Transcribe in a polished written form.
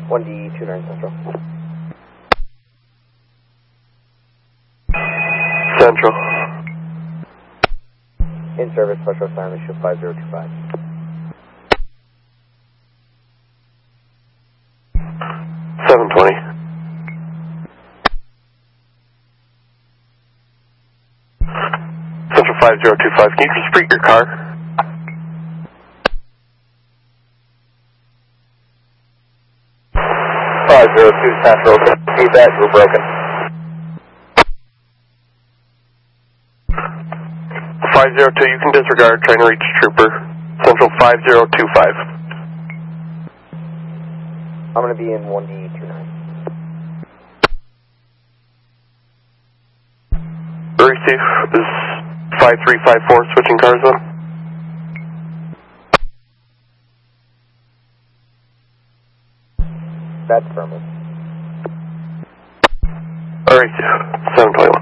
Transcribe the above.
1D29 Central. Central. In service, special assignment, shift 5025. 720. Central 5025. Can you just freak your car? Central, feedback, we're broken. 502, you can disregard, trying to reach Trooper. Central 5025. I'm going to be in 1D29. Receive is 5354, switching cars on. That's affirmative. Alright, 721.